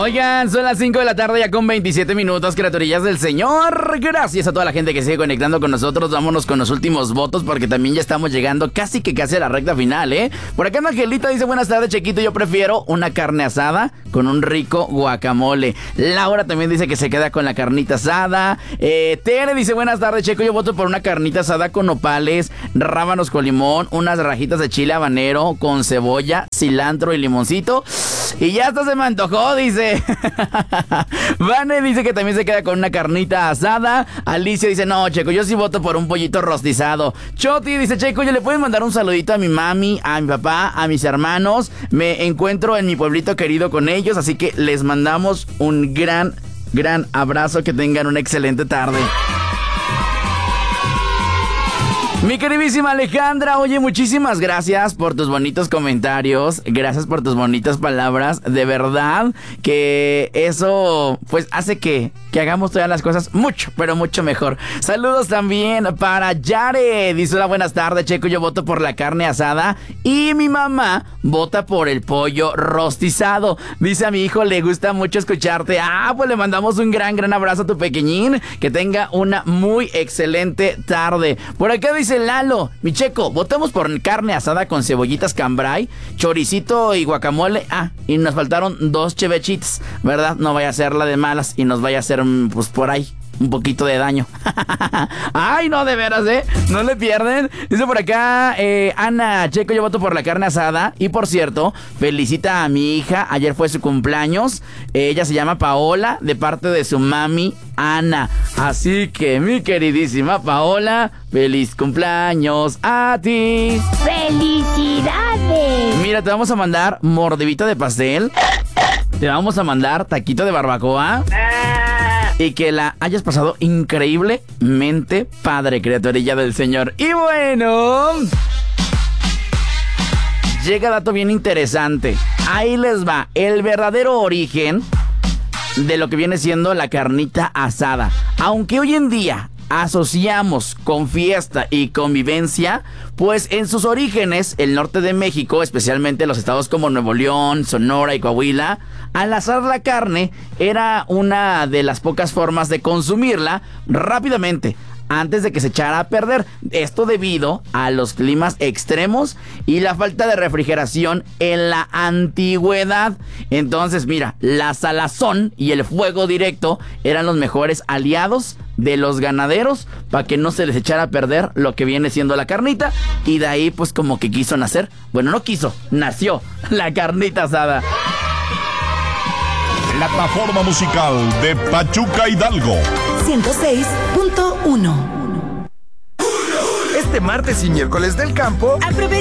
Oigan, son las 5 de la tarde ya con 27 minutos, criaturillas del Señor. Gracias a toda la gente que sigue conectando con nosotros. Vámonos con los últimos votos porque también ya estamos llegando casi a la recta final, ¿eh? Por acá Angelita dice, buenas tardes, Chequito, yo prefiero una carne asada con un rico guacamole. Laura también dice que se queda con la carnita asada. Tere dice, buenas tardes, Checo, yo voto por una carnita asada con nopales, rábanos con limón, unas rajitas de chile habanero con cebolla, cilantro y limoncito. Y ya hasta se me antojó, dice. Vane dice que también se queda con una carnita asada. Alicia dice, no, Checo, yo sí voto por un pollito rostizado. Choti dice, Checo, ¿yo le puedes mandar un saludito a mi mami, a mi papá, a mis hermanos? Me encuentro en mi pueblito querido con ellos, así que les mandamos un gran abrazo. Que tengan una excelente tarde. Mi queridísima Alejandra, oye, muchísimas gracias por tus bonitos comentarios, gracias por tus bonitas palabras, de verdad que eso pues hace que hagamos todas las cosas mucho, pero mucho mejor. Saludos también para Yare, dice, hola, buenas tardes, Checo, yo voto por la carne asada y mi mamá vota por el pollo rostizado. Dice, a mi hijo le gusta mucho escucharte. Pues le mandamos un gran abrazo a tu pequeñín, que tenga una muy excelente tarde. Por acá dice Lalo, mi Checo, votamos por carne asada con cebollitas cambray, choricito y guacamole. Y nos faltaron 2 chevechitas, ¿verdad? No vaya a ser la de malas y nos vaya a hacer, pues por ahí, un poquito de daño. Ay, no, de veras, no le pierden. Dice por acá, Ana, Checo, yo voto por la carne asada. Y por cierto, felicita a mi hija, ayer fue su cumpleaños. Ella se llama Paola, de parte de su mami, Ana. Así que, mi queridísima Paola, feliz cumpleaños a ti. ¡Felicidades! Mira, te vamos a mandar mordidita de pastel. Te vamos a mandar taquito de barbacoa. Y que la hayas pasado increíblemente padre, criaturilla del Señor. Y bueno, llega dato bien interesante. Ahí les va el verdadero origen de lo que viene siendo la carnita asada. Aunque hoy en día asociamos con fiesta y convivencia, pues en sus orígenes, el norte de México, especialmente los estados como Nuevo León, Sonora y Coahuila, al asar la carne era una de las pocas formas de consumirla rápidamente, antes de que se echara a perder. Esto debido a los climas extremos y la falta de refrigeración en la antigüedad. Entonces, mira, la salazón y el fuego directo eran los mejores aliados de los ganaderos para que no se les echara a perder lo que viene siendo la carnita. Y de ahí, pues, como que quiso nacer. Bueno, no quiso, nació la carnita asada. Plataforma musical de Pachuca Hidalgo 106.1. Este martes y miércoles del campo, Aprovecha